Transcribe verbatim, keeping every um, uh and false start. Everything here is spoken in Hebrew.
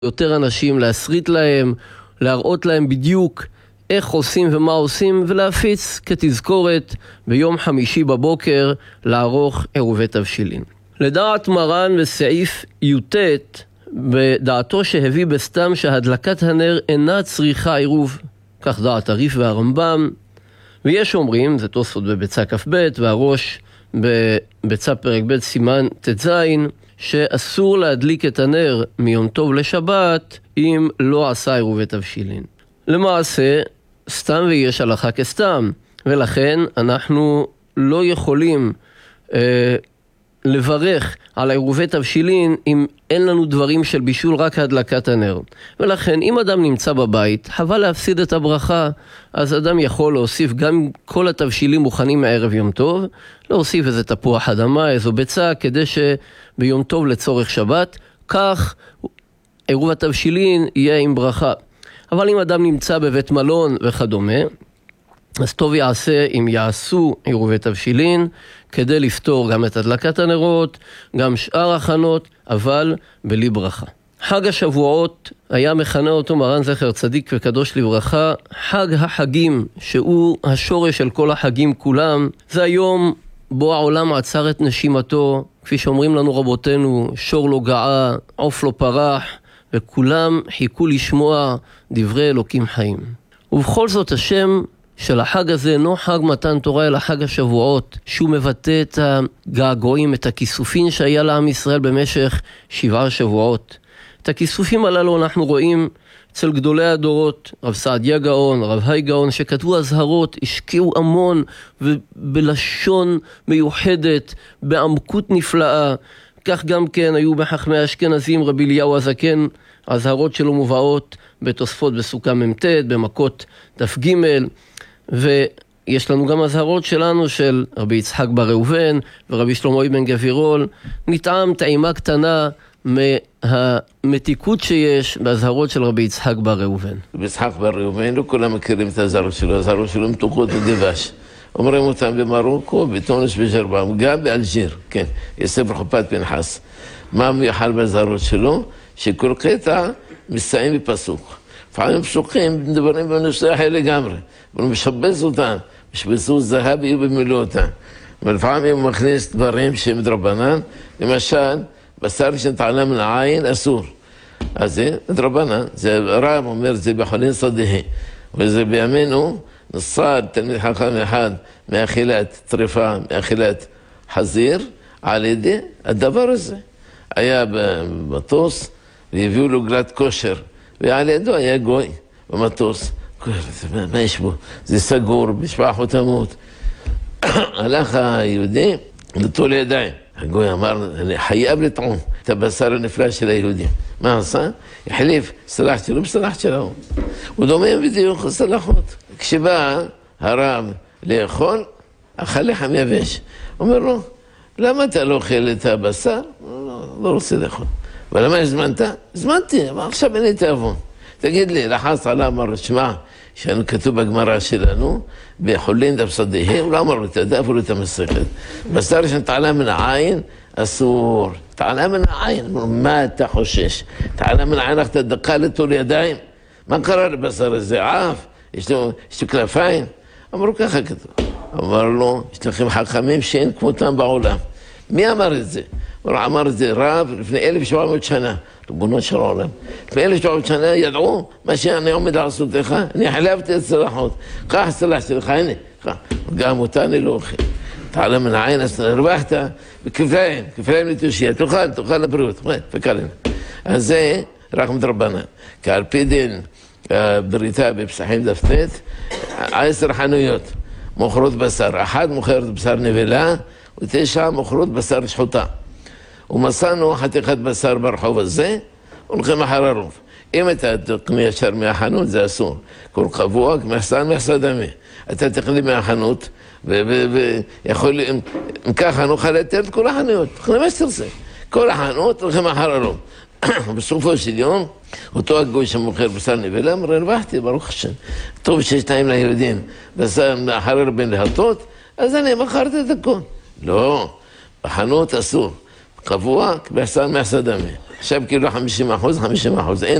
יותר אנשים, להסריט להם, להראות להם בדיוק איך עושים ומה עושים, ולהפיץ כתזכורת ביום חמישי בבוקר לערוך עירובי תבשילין. לדעת מרן בסעיף י"ט, בדעתו שהביא בסתם שהדלקת הנר אינה צריכה עירוב, כך דעת הריף והרמב"ם, ויש אומרים, זה תוספות בביצה כ"ב והראש בביצה פרק ב' סימן ט"ז, שאסור להדליק את הנר מיום טוב לשבת אם לא עשה עירובי תבשילין. למעשה, סתם ויש הלכה כסתם, ולכן אנחנו לא יכולים אה, לברך על עירובי תבשילין אם אין לנו דברים של בישול, רק הדלקת הנר. ולכן אם אדם נמצא בבית, חבל להפסיד את הברכה, אז אדם יכול להוסיף גם כל התבשילים מוכנים מערב יום טוב, להוסיף איזה תפוח אדמה, איזו ביצה, כדי שביום טוב לצורך שבת, כך עירוב התבשילין יהיה עם ברכה. אבל אם אדם נמצא בבית מלון וכדומה, אז טוב יעשה אם יעשו עירובי תבשילין, כדי לפתור גם את הדלקת הנרות, גם שאר הכנות, אבל בלי ברכה. חג השבועות היה מכנה אותו מרן זכר צדיק וקדוש לברכה, חג החגים, שהוא השורש של כל החגים כולם. זה היום בו העולם עצר את נשימתו, כפי שאומרים לנו רבותינו, שור לא געה, עוף לא פרח, וכולם חיכו לשמוע דברי אלוקים חיים. ובכל זאת השם של החג הזה אינו חג מתן תורה, אלא חג השבועות, שהוא מבטא את הגעגועים, את הכיסופים שהיה לעם ישראל במשך שבעה שבועות. את הכיסופים הללו אנחנו רואים אצל גדולי הדורות, רב סעדיה גאון, רב היי גאון, שכתבו הזהרות, השקיעו המון ובלשון מיוחדת, בעמקות נפלאה. כך גם כן היו בחכמי האשכנזים, רבי אליהו הזקן, הזהרות שלו מובאות בתוספות בסוכה ממ"ט, במכות דף ג', ויש לנו גם הזהרות שלנו של רבי יצחק בר ראובן ורבי שלמה אבן גבירול. נטעם טעימה קטנה מהמתיקות שיש בהזהרות של רבי יצחק בר ראובן. רבי יצחק בר ראובן, לא כולם מכירים את הזהרות שלו, הזהרות שלו מתוקות ודבש. אומרים אותם במרוקו, בתונס וג'רבם, גם באלג'יר, כן, יספר חופת פנחס. מה מיוחד בהזהרות שלו? שכל קטע מסיים בפסוק. לפעמים פסוקים מדברים בנושא אחר לגמרי, אבל הוא משבץ אותם, משבצו זהב יהיו במילוא אותם. אבל לפעמים הוא מכניס דברים שהם דרבנן, למשל, בשר שנטענה מן העין אסור. אז זה דרבנן, זה רב אומר, זה בחולין סדיחי, וזה בימינו, נصاد תלמיד חכם אחד מאכילת טריפה, מאכילת חזיר, על ידי הדבר הזה. היה במטוס והביאו לו גלת כושר, ועל ידו היה גוי במטוס. מה יש בו? זה סגור, משפחה תמות. הלך היהודי לטול ידיים. הגוי אמר, אני חייב לטעום את הבשר הנפלא של היהודים. מה עשה? החליף, סלחתי לו בסלחתי לו. הוא דומם בדיוק סלחות. כשבא הרב לאכול, אכל לחם יבש. אומר לו, למה אתה לא אוכל את הבשר? לא, לא רוצה לאכול. אבל למה הזמנת? הזמנתי, אבל עכשיו אין לי תאבון. תגיד לי, לחץ עלה, אמר, שמע, שכתוב בגמרא שלנו, בחולין דף סדיחי, הוא לא אמר לו, אתה יודע, אפילו את המסכת. בשר שנטענה מן העין, אסור. טענה מן העין, מה אתה חושש? טענה מן העין, אתה דקה לטול ידיים? מה קרה לבשר הזה? עף? יש לו, יש לו כנפיים? אמרו ככה כתוב. אמר לו, יש לכם חכמים שאין כמותם בעולם. מי אמר את זה? הוא אמר את זה רב לפני אלף שבע מאות שנה, ריבונו של העולם. לפני אלף שבע מאות שנה ידעו מה שאני עומד לעשות לך, אני חלבתי את צלחות. כך צלחתי לך, הנה, גם אותה אני לא אוכל. תעלה מן העין, אז הרווחת בכפליים, כפליים לתושייה, תאכל, תאכל לבריאות, פקרן. אז זה רק מדרבנן. כי על פי דין בריתה בפסחים דף ט', עשר חנויות מוכרות בשר, אחת מוכרת בשר נבלה, ותשע מוכרות בשר שחוטה. ומצאנו חתיכת בשר ברחוב הזה, הולכים אחר הרוב. אם אתה תקנה ישר מהחנות, זה אסור. כל קבוע, מחסן, מחסה דמי. אתה תקנה מהחנות, ויכול, אם ככה נוכל לתת את כל החנויות. תקנה מה שתרצה. כל החנות הולכים אחר הרוב. בסופו של יום, אותו הגוי שמוכר בשר נבלה, אמר, הרווחתי, ברוך השם. טוב שיש טעים ליהודים, בשר אחר הרבה להטות, אז אני מכרתי את הכל. לא, בחנות אסור. קבוע, מחסן, מחסה דמי. עכשיו כאילו חמישים אחוז, חמישים אחוז.